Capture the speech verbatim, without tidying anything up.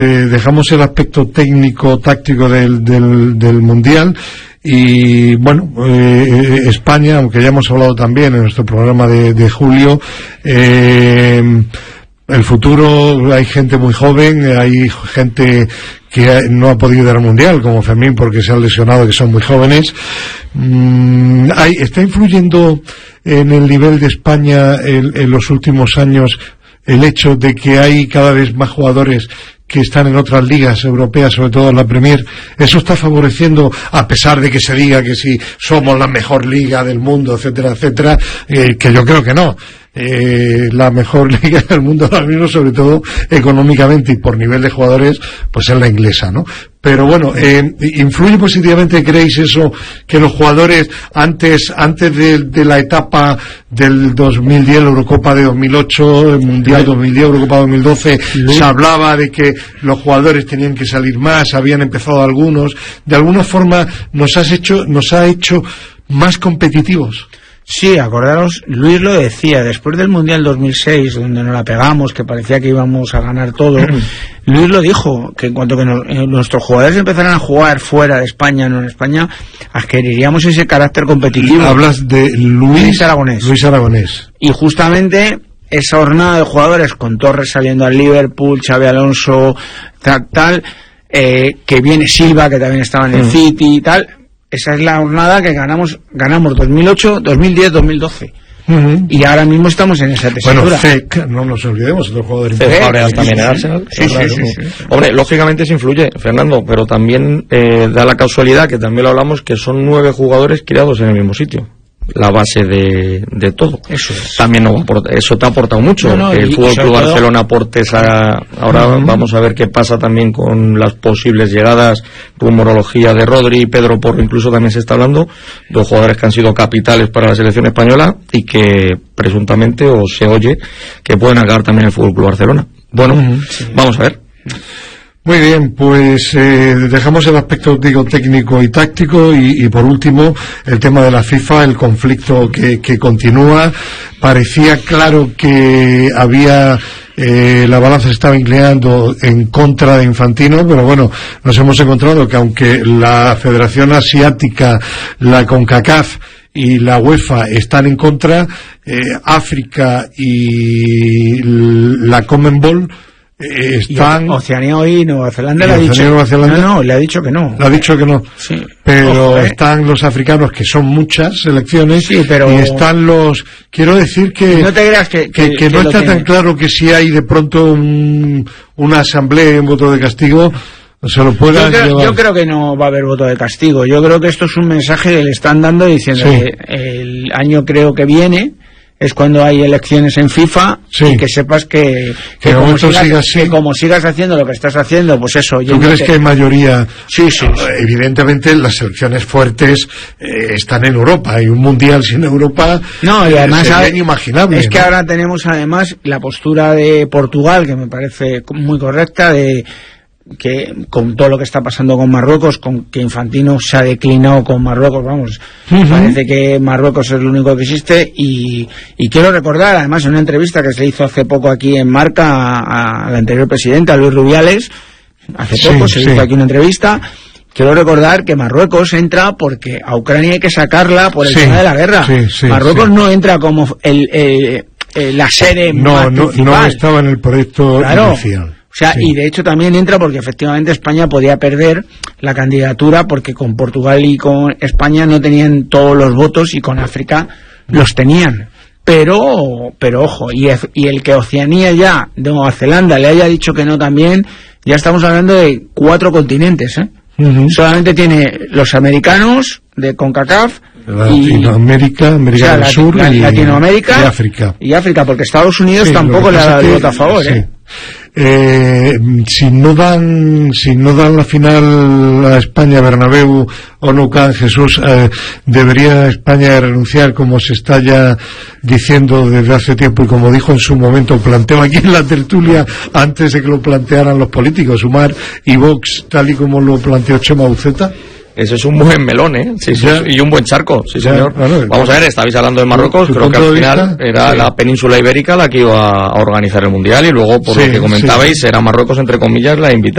Eh, dejamos el aspecto técnico, táctico del, del, del Mundial y, bueno, eh, España, aunque ya hemos hablado también en nuestro programa de, de julio, eh, el futuro, hay gente muy joven, hay gente que no ha podido ir al Mundial, como Fermín, porque se han lesionado, que son muy jóvenes. Mm, hay, ¿Está influyendo en el nivel de España en, en los últimos años el hecho de que hay cada vez más jugadores que están en otras ligas europeas, sobre todo en la Premier? ¿Eso está favoreciendo, a pesar de que se diga que si somos la mejor liga del mundo, etcétera, etcétera, eh, que yo creo que no? Eh, la mejor liga del mundo ahora mismo, sobre todo económicamente y por nivel de jugadores, pues es la inglesa, ¿no? Pero bueno, eh, ¿influye positivamente, creéis eso, que los jugadores antes antes de, de la etapa del dos mil diez, la Eurocopa de dos mil ocho, el Mundial dos mil diez, Eurocopa dos mil doce, ¿sí? Se hablaba de que los jugadores tenían que salir más, habían empezado algunos, de alguna forma nos has hecho, nos ha hecho más competitivos? Sí, acordaros, Luis lo decía, después del Mundial dos mil seis, donde nos la pegamos, que parecía que íbamos a ganar todo, Luis lo dijo, que en cuanto que nos, eh, nuestros jugadores empezaran a jugar fuera de España, no en España, adquiriríamos ese carácter competitivo. Hablas de Luis, Luis Aragonés. Luis Aragonés. Y justamente esa jornada de jugadores, con Torres saliendo al Liverpool, Xabi Alonso, tal, tal eh, que viene Silva, que también estaba en el mm. City y tal. Esa es la jornada que ganamos ganamos dos mil ocho, dos mil diez, dos mil doce. Uh-huh. Y ahora mismo estamos en esa tesitura. Bueno, Cech, no nos olvidemos, otro jugador importante. Ahora también en Arsenal. Sí, sí, sí, sí, sí. Hombre, lógicamente se influye, Fernando, pero también eh, da la casualidad, que también lo hablamos, que son nueve jugadores criados en el mismo sitio. La base de, de todo. Eso es. También no aporta, eso te ha aportado mucho. No, no, el y, Fútbol Club Barcelona aporte esa. Ahora uh-huh. vamos a ver qué pasa también con las posibles llegadas, rumorología de Rodri, Pedro Porro, incluso también se está hablando, dos jugadores que han sido capitales para la selección española y que presuntamente o se oye que pueden acabar también el Fútbol Club Barcelona. Bueno, uh-huh. sí. Vamos a ver. Muy bien, pues eh, dejamos el aspecto, digo, técnico y táctico y, y por último el tema de la FIFA, el conflicto que, que continúa. Parecía claro que había eh, la balanza se estaba inclinando en contra de Infantino, pero bueno, nos hemos encontrado que aunque la Federación Asiática, la CONCACAF y la UEFA están en contra, eh, África y la CONMEBOL están. Oceanía hoy, Nueva Zelanda le ha dicho. Nueva Zelanda, no, no, le ha dicho que no. Le ha dicho que no. Sí. Pero Ojo, eh. están los africanos, que son muchas selecciones, sí, pero... y están los. Quiero decir que. No te creas que. Que, que, que no que está que... tan claro que si hay de pronto un, una asamblea y un voto de castigo, se lo puedan yo creo, llevar. Yo creo que no va a haber voto de castigo. Yo creo que esto es un mensaje que le están dando diciendo sí. que el año creo que viene es cuando hay elecciones en FIFA, sí. y que sepas que, que, que, como sigas, sigas, que como sigas haciendo lo que estás haciendo, pues eso. ¿Tú crees te... que hay mayoría? Sí, sí, sí. Evidentemente las selecciones fuertes eh, están en Europa, y un mundial sin Europa no, y además sería a... inimaginable. Es que ¿no? ahora tenemos además la postura de Portugal, que me parece muy correcta, de que con todo lo que está pasando con Marruecos, con que Infantino se ha declinado con Marruecos, vamos, uh-huh. parece que Marruecos es lo único que existe, y, y quiero recordar, además, en una entrevista que se hizo hace poco aquí en Marca al anterior presidente, a Luis Rubiales, hace sí, poco se sí. hizo aquí una entrevista. Quiero recordar que Marruecos entra porque a Ucrania hay que sacarla por el sí, tema de la guerra. Sí, sí, Marruecos sí. no entra como el, el, el la sede no, más no, principal. No estaba en el proyecto claro. inicial. O sea, sí. y de hecho también entra porque efectivamente España podía perder la candidatura porque con Portugal y con España no tenían todos los votos y con África los tenían. Pero, pero ojo, y, y el que Oceanía ya, de Nueva Zelanda, le haya dicho que no también, ya estamos hablando de cuatro continentes, ¿eh? Uh-huh. Solamente tiene los americanos de CONCACAF, Latinoamérica, América o sea, del Lati- Sur y Latinoamérica y África. Y África, porque Estados Unidos sí, tampoco le ha dado el voto a favor, sí. ¿eh? Eh, si no dan si no dan la final a España, Bernabéu o Nou Camp, Jesús, eh, debería España renunciar, como se está ya diciendo desde hace tiempo, y como dijo en su momento, planteó aquí en la tertulia antes de que lo plantearan los políticos, Sumar y Vox, tal y como lo planteó Chema Uceta. Ese es un buen melón, ¿eh? Sí, sí, y un buen charco, sí, ya, señor. Claro, Vamos a ver, estabais hablando de Marruecos, creo que al final vista, era sí. la península ibérica la que iba a organizar el Mundial, y luego, por sí, lo que comentabais, sí. era Marruecos, entre comillas, la invitada.